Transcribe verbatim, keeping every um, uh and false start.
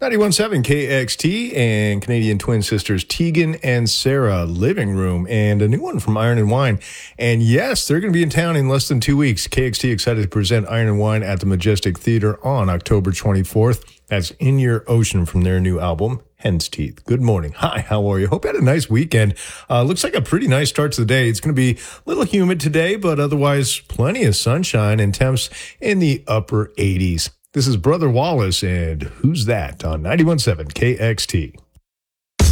ninety-one point seven K X T and Canadian twin sisters Tegan and Sarah, Living Room, and a new one from Iron and Wine. And yes, they're going to be in town in less than two weeks. K X T excited to present Iron and Wine at the Majestic Theater on October twenty-fourth. That's In Your Ocean from their new album, Hen's Teeth. Good morning. Hi, how are you? Hope you had a nice weekend. Uh, looks like a pretty nice start to the day. It's going to be a little humid today, but otherwise plenty of sunshine and temps in the upper eighties. This is Brother Wallace and Who's That on ninety-one point seven K X T.